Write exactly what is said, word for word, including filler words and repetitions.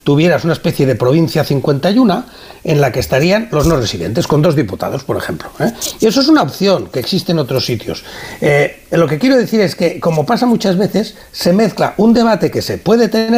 tuvieras una especie de provincia cincuenta y uno en la que estarían los no residentes, con dos diputados, por ejemplo, ¿eh? Y eso es una opción que existe en otros sitios. Eh, lo que quiero decir es que, como pasa muchas veces, se mezcla un debate que se puede tener